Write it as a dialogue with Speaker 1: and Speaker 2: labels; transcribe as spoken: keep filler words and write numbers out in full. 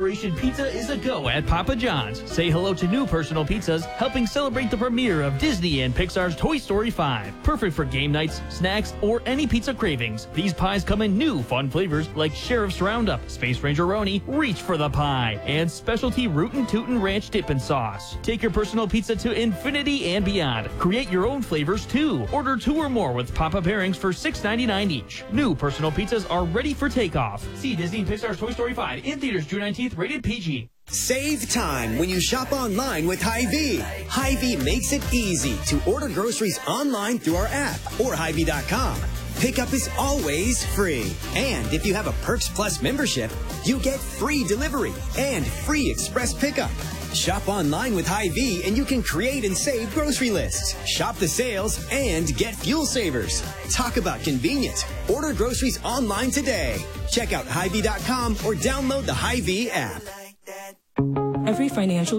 Speaker 1: Celebration Pizza is a go at Papa John's. Say hello to new personal pizzas, helping celebrate the premiere of Disney and Pixar's Toy Story five. Perfect for game nights, snacks, or any pizza cravings. These pies come in new fun flavors like Sheriff's Roundup, Space Ranger Roni, Reach for the Pie, and specialty Rootin' Tootin' Ranch Dippin' Sauce. Take your personal pizza to infinity and beyond. Create your own flavors too. Order two or more with Papa pairings for six ninety-nine each. New personal pizzas are ready for takeoff. See Disney and Pixar's Toy Story five in theaters June nineteenth, rated P G.
Speaker 2: Save time when you shop online with Hy-Vee. Hy-Vee makes it easy to order groceries online through our app or Hy Vee dot com. Pickup is always free. And if you have a Perks Plus membership, you get free delivery and free express pickup. Shop online with Hy-Vee and you can create and save grocery lists. Shop the sales and get fuel savers. Talk about convenient. Order groceries online today. Check out Hy Vee dot com or download the Hy-Vee app.
Speaker 3: Every financial